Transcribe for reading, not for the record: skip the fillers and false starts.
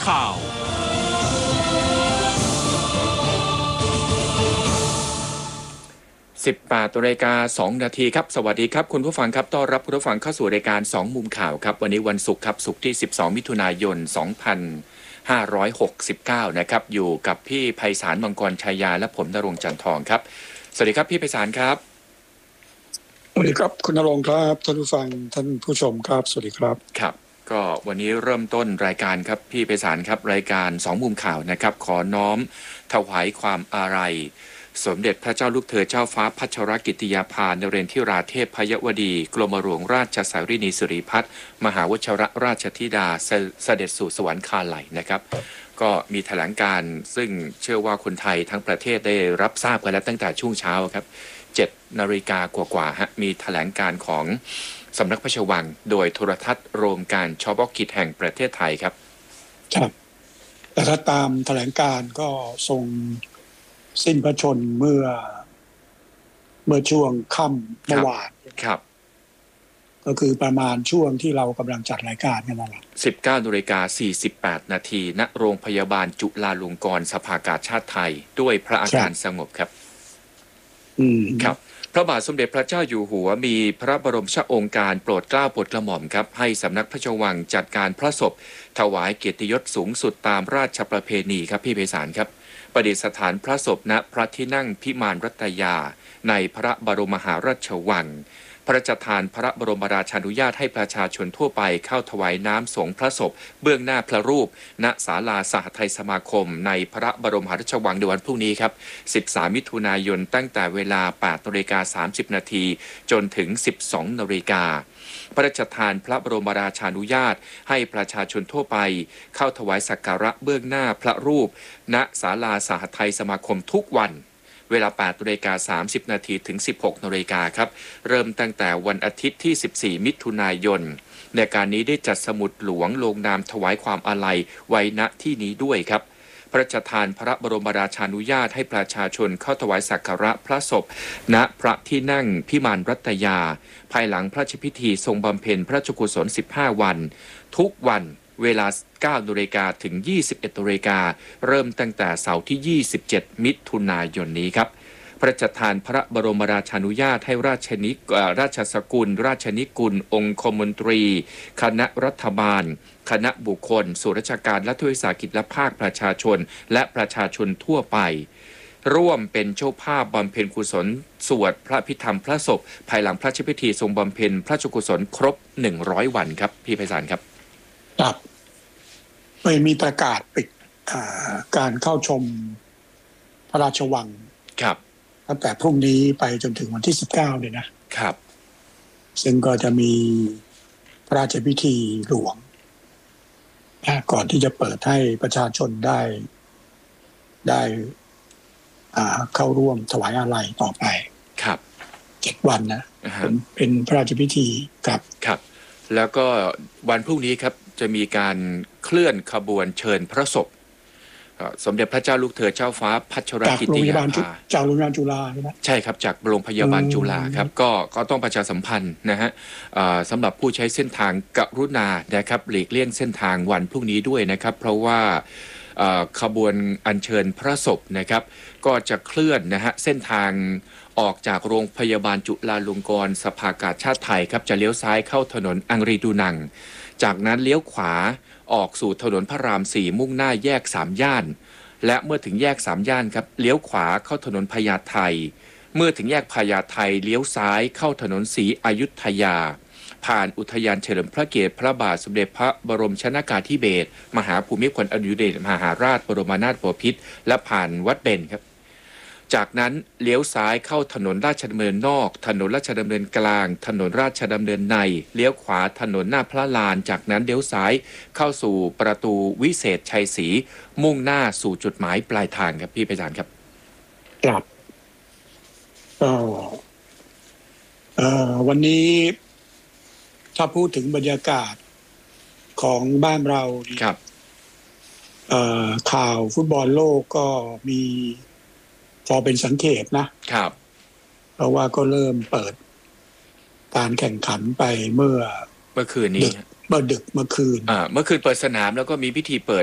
ข่าว18:02 นาทีครับสวัสดีครับคุณผู้ฟังครับต้อนรับคุณผู้ฟังเข้าสู่รายการ2มุมข่าวครับวันนี้วันศุกร์ครับศุกร์ที่12มิถุนายน2569นะครับอยู่กับพี่ไพศาลมังกรชัยยาและผมณรงค์จันทร์ทองครับสวัสดีครับพี่ไพศาลครับสวัสดีครับคุณณรงค์ครับท่านผู้ฟังท่านผู้ชมครับสวัสดีครับครับก็วันนี้เริ่มต้นรายการครับพี่ไพศาลครับรายการ2มุมข่าวนะครับขอน้อมถวายความอาลัยสมเด็จพระเจ้าลูกเธอเจ้าฟ้าพัชรกิติยาภานเรนทิราเทพพยวดีกรมหลวงราชสารินีสิริพัฒน์มหาวชิรราชธิดาเสด็จสู่สวรรคาลัยนะครับก็มีแถลงการซึ่งเชื่อว่าคนไทยทั้งประเทศได้รับทราบกันแล้วตั้งแต่ช่วงเช้าครับ7 นาฬิกากว่าๆฮะมีแถลงการของสำนักพระราชวังโดยโทรทัศน์โรงการชบกิจแห่งประเทศไทยครับครับแต่ถ้าตามแถลงการก็ทรงสิ้นพระชนม์เมื่อช่วงค่ำเมื่อวานครับก็คือประมาณช่วงที่เรากำลังจัดรายการกันนั่นแหละ 19:48 นาทีณโรงพยาบาลจุฬาลงกรณ์สภากาชาดไทยด้วยพระอาการสงบครับครับพระบาทสมเด็จพระเจ้าอยู่หัวมีพระบรมราชโองการโปรดเกล้าโปรดกระหม่อมครับให้สำนักพระราชวังจัดการพระศพถวายเกียรติยศสูงสุดตามราชประเพณีครับพี่ไพศาลครับประดิษฐานพระศพณพระที่นั่งพิมานรัตยาในพระบรมมหาราชวังพระราชทานพระบรมราชานุญาตให้ประชาชนทั่วไปเข้าถวายน้ำสงฆ์พระศพเบื้องหน้าพระรูปณศาลาสหทัยสมาคมในพระบรมมหาราชวังในวันพรุ่งนี้ครับ13 มิถุนายนตั้งแต่เวลา 8:30 นาทีจนถึง 12 นาฬิกาพระราชทานพระบรมราชานุญาตให้ประชาชนทั่วไปเข้าถวายสักการะเบื้องหน้าพระรูปณศาลาสหทัยสมาคมทุกวันเวลา 8:30 นาทีถึง 16 นาฬิกาครับเริ่มตั้งแต่วันอาทิตย์ที่ 14 มิถุนายนในการนี้ได้จัดสมุดหลวงลงนามถวายความอาลัยไว้ณที่นี้ด้วยครับพระราชทานพระบรมราชานุญาตให้ประชาชนเข้าถวายสักการะพระศพณพระที่นั่งพิมานรัตยาภายหลังพระราชพิธีทรงบำเพ็ญพระราชกุศล 15 วันทุกวันเวลา 9 นาฬิกาถึง 21 นาฬิกาเริ่มตั้งแต่เสาร์ที่ 27 มิถุนายนนี้ครับพระราชทานพระบรมราชานุญาตให้ราชสกุลราชนิกุลองคมนตรีคณะรัฐบาลคณะบุคคลส่วนราชการรัฐวิสาหกิจและภาคประชาชนและประชาชนทั่วไปร่วมเป็นเจ้าภาพบำเพ็ญกุศลสวดพระพิธรรมพระศพภายหลังพระราชพิธีทรงบำเพ็ญพระราชกุศลครบ100 วันครับพี่ไพศาลครับครับไม่มีประกาศปิดการเข้าชมพระราชวังครับตั้งแต่พรุ่งนี้ไปจนถึงวันที่19เลยนะครับซึ่งก็จะมีพระราชพิธีหลวงก่อนที่จะเปิดให้ประชาชนได้เข้าร่วมถวายอาลัยต่อไปครับ 7 วันนะเป็นพระราชพิธีครับครับแล้วก็วันพรุ่งนี้ครับจะมีการเคลื่อนขบวนเชิญพระศพสมเด็จพระเจ้าลูกเธอเจ้าฟ้าพัชรกิติยาภาจากโรงพยาบาลจุฬาใช่ไหมใช่ครับจากโรงพยาบาลจุฬาครับก็ต้องประชาสัมพันธ์นะฮะสำหรับผู้ใช้เส้นทางกรุณานะครับหลีกเลี่ยงเส้นทางวันพรุ่งนี้ด้วยนะครับเพราะว่าขบวนอัญเชิญพระศพนะครับก็จะเคลื่อนนะฮะเส้นทางออกจากโรงพยาบาลจุฬาลงกรณ์สภากาชาดไทยครับจะเลี้ยวซ้ายเข้าถนนอังรีดูนังจากนั้นเลี้ยวขวาออกสู่ถนนพระราม 4มุ่งหน้าแยก3ย่านและเมื่อถึงแยก3ย่านครับเลี้ยวขวาเข้าถนนพญาไทเมื่อถึงแยกพญาไทเลี้ยวซ้ายเข้าถนนศรีอยุธยาผ่านอุทยานเฉลิมพระเกียรติพระบาทสมเด็จพระบรมชนกาธิเบศรมหาภูมิพลอดุลยเดชมหาราชบรมนาถบพิตรและผ่านวัดเบญครับจากนั้นเลี้ยวซ้ายเข้าถนนราชดำเนินนอกถนนราชดำเนินกลางถนนราชดำเนินในเลี้ยวขวาถนนหน้าพระลานจากนั้นเลี้ยวซ้ายเข้าสู่ประตูวิเศษชัยศรีมุ่งหน้าสู่จุดหมายปลายทางครับพี่ไพศาลครับครับวันนี้ถ้าพูดถึงบรรยากาศของบ้านเราครับข่าวฟุตบอลโลกก็มีพอเป็นสังเกตนะครับเพราะว่าก็เริ่มเปิดการแข่งขันไปเมื่อคืนนี้เมื่อดึกเมื่อคืนเมื่อคืนเปิดสนามแล้วก็มีพิธีเปิด